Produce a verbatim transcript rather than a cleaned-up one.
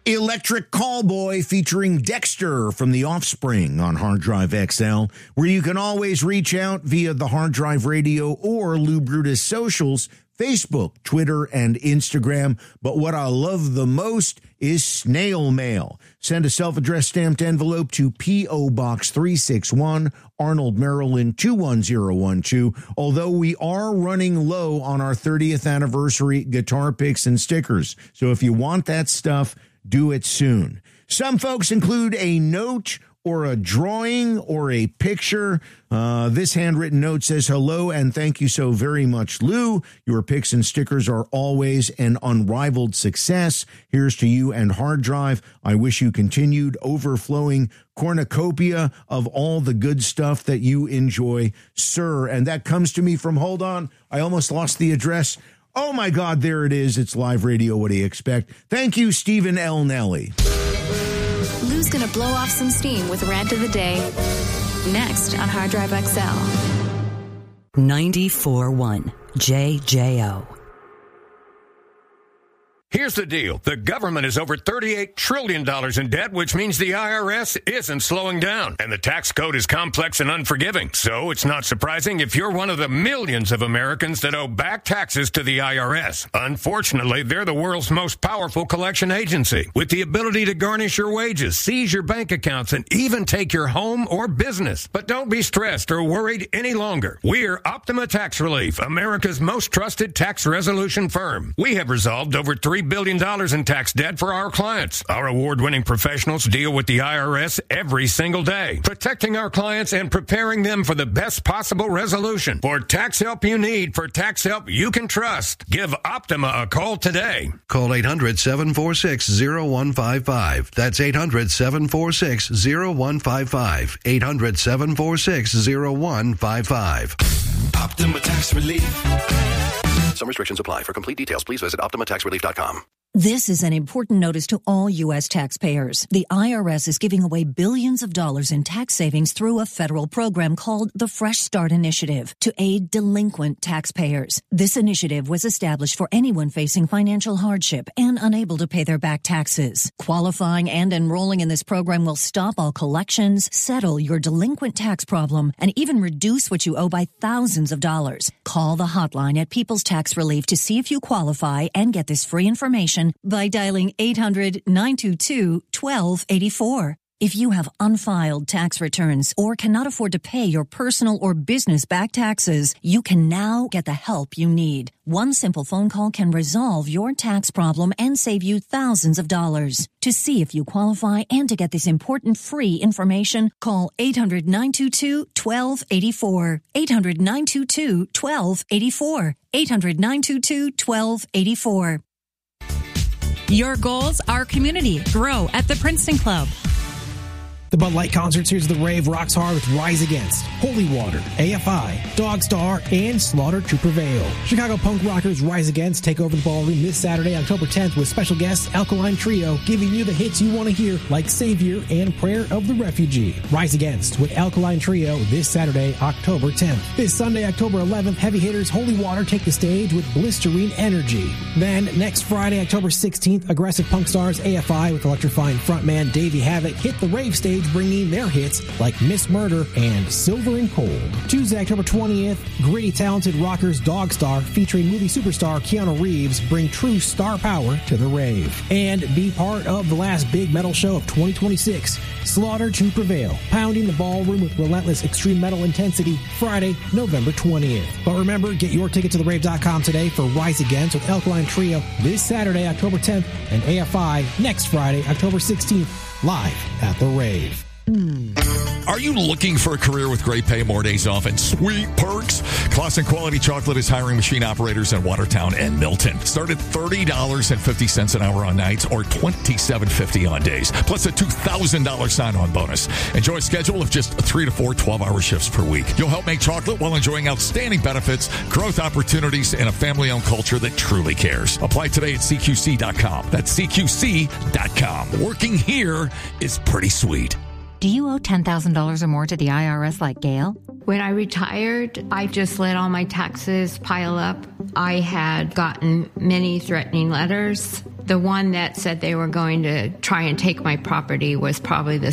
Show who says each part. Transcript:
Speaker 1: Electric Callboy featuring Dexter from The Offspring on Hard Drive X L, where you can always reach out via the Hard Drive Radio or Lou Brutus socials, Facebook, Twitter, and Instagram. But what I love the most is snail mail. Send a self-addressed stamped envelope to P O. Box three six one, Arnold, Maryland two one zero one two. Although we are running low on our thirtieth anniversary guitar picks and stickers. So if you want that stuff, do it soon. Some folks include a note or a drawing or a picture. Uh, this handwritten note says, hello and thank you so very much, Lou. Your picks and stickers are always an unrivaled success. Here's to you and Hard Drive. I wish you continued overflowing cornucopia of all the good stuff that you enjoy, sir. And that comes to me from, hold on, I almost lost the address. Oh, my God, there it is. It's live radio. What do you expect? Thank you, Stephen L. Nelly.
Speaker 2: Lou's going to blow off some steam with Rant of the Day next on Hard Drive X L.
Speaker 3: ninety-four point one J J O.
Speaker 4: Here's the deal. The government is over thirty-eight trillion dollars in debt, which means the I R S isn't slowing down. And the tax code is complex and unforgiving. So it's not surprising if you're one of the millions of Americans that owe back taxes to the I R S. Unfortunately, they're the world's most powerful collection agency, with the ability to garnish your wages, seize your bank accounts, and even take your home or business. But don't be stressed or worried any longer. We're Optima Tax Relief, America's most trusted tax resolution firm. We have resolved over three billion dollars in tax debt for our clients. Our award-winning professionals deal with the I R S every single day, protecting our clients and preparing them for the best possible resolution. For tax help you need, for tax help you can trust, give Optima a call today.
Speaker 5: Call eight hundred, seven four six, zero one five five. That's eight hundred, seven four six, zero one five five. eight hundred, seven four six, zero one five five.
Speaker 6: Optima Tax Relief.
Speaker 5: Some restrictions apply. For complete details, please visit optima tax relief dot com.
Speaker 3: This is an important notice to all U S taxpayers. The I R S is giving away billions of dollars in tax savings through a federal program called the Fresh Start Initiative to aid delinquent taxpayers. This initiative was established for anyone facing financial hardship and unable to pay their back taxes. Qualifying and enrolling in this program will stop all collections, settle your delinquent tax problem, and even reduce what you owe by thousands of dollars. Call the hotline at People's Tax Relief to see if you qualify and get this free information by dialing eight hundred, nine two two, one two eight four. If you have unfiled tax returns or cannot afford to pay your personal or business back taxes, you can now get the help you need. One simple phone call can resolve your tax problem and save you thousands of dollars. To see if you qualify and to get this important free information, call eight hundred, nine two two, one two eight four. eight hundred, nine two two, one two eight four. eight hundred, nine two two, one two eight four.
Speaker 7: Your goals, our community. Grow at the Princeton Club.
Speaker 8: The Bud Light Concert Series of the Rave rocks hard with Rise Against, Holy Water, A F I, Dogstar, and Slaughter to Prevail. Chicago punk rockers Rise Against take over the ballroom this Saturday, October tenth, with special guests Alkaline Trio, giving you the hits you want to hear, like Savior and Prayer of the Refugee. Rise Against with Alkaline Trio this Saturday, October tenth. This Sunday, October eleventh, heavy hitters Holy Water take the stage with Blistering Energy. Then, next Friday, October sixteenth, aggressive punk stars A F I with electrifying frontman Davey Havoc hit the rave stage, bringing their hits like Miss Murder and Silver and Cold. Tuesday, October twentieth, gritty, talented rockers Dogstar featuring movie superstar Keanu Reeves bring true star power to the rave. And be part of the last big metal show of twenty twenty-six, Slaughter to Prevail, pounding the ballroom with relentless extreme metal intensity, Friday, November twentieth. But remember, get your ticket to the rave dot com today for Rise Against with Alkaline Trio this Saturday, October tenth, and A F I next Friday, October sixteenth, live at the rave.
Speaker 9: Are you looking for a career with great pay, more days off, and sweet perks? Clausen Quality Chocolate is hiring machine operators in Watertown and Milton. Start at thirty dollars and fifty cents an hour on nights or twenty-seven fifty on days, plus a two thousand dollars sign-on bonus. Enjoy a schedule of just three to four twelve-hour shifts per week. You'll help make chocolate while enjoying outstanding benefits, growth opportunities, and a family-owned culture that truly cares. Apply today at C Q C dot com. That's C Q C dot com. Working here is pretty sweet.
Speaker 10: Do you owe ten thousand dollars or more to the I R S like Gail?
Speaker 11: When I retired, I just let all my taxes pile up. I had gotten many threatening letters. The one that said they were going to try and take my property was probably the